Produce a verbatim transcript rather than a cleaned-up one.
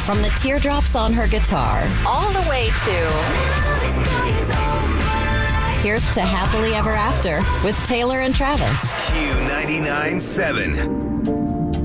From the teardrops on her guitar, all the way to... Here's to Happily Ever After with Taylor and Travis. Q ninety-nine point seven.